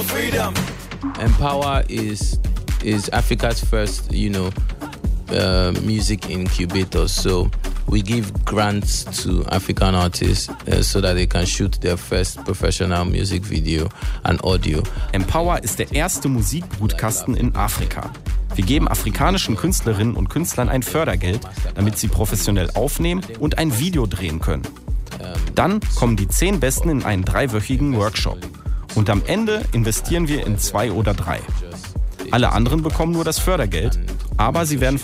Empower is Africa's first, music incubator. So we give grants to African artists so that they can shoot their first professional music video and audio. Empower ist der erste Musikbrutkasten in Afrika. Wir geben afrikanischen Künstlerinnen und Künstlern ein Fördergeld, damit sie professionell aufnehmen und ein Video drehen können. Dann kommen die 10 Besten in einen 3-wöchigen Workshop. Und am Ende investieren wir in 2 oder 3. Alle anderen bekommen nur das Fördergeld, aber sie werden